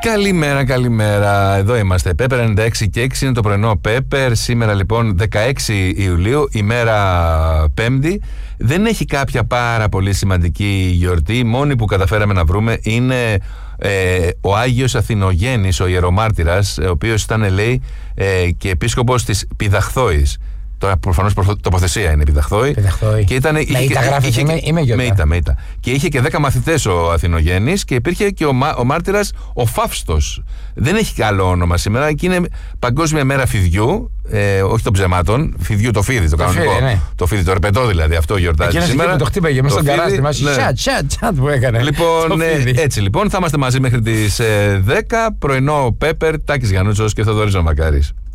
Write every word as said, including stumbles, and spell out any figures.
Καλημέρα, καλημέρα. Εδώ είμαστε. Πέπερ ενενήντα έξι και έξι είναι το πρωινό Πέπερ. Σήμερα λοιπόν δεκαέξι Ιουλίου, ημέρα Πέμπτη. Δεν έχει κάποια πάρα πολύ σημαντική γιορτή. Η μόνη που καταφέραμε να βρούμε είναι ε, ο Άγιος Αθηνογέννης, ο ιερομάρτυρας, ο οποίος ήταν, λέει, ε, και επίσκοπος της Πηδαχθόης. Τώρα προφανώς τοποθεσία είναι Πηδαχθόη. Και ήταν, με είχε, ήττα γράφει είχε, είμαι, είμαι με ήττα, με ήττα. Και είχε και δέκα μαθητές ο Αθηνογέννης και υπήρχε και ο, ο μάρτυρας ο Φαύστος. Δεν έχει άλλο όνομα σήμερα και είναι Παγκόσμια Μέρα Φιδιού. Ε, όχι των ψεμάτων, φιδιού το φίδι, το, το κανονικό. Φίδι, ναι. Το φίδι, το ρεπετό δηλαδή, αυτό γιορτάζει εκείνος σήμερα. Εκείνος το χτύπαγε μέσα στον καράζι μας, ναι. Σατ, σατ, σατ που έκανε. Λοιπόν, ε, έτσι λοιπόν, θα είμαστε μαζί μέχρι τις ε, δέκα, πρωινό Πέπερ, Τάκης Γιαννούτσος και Θοδωρής Μακάρης.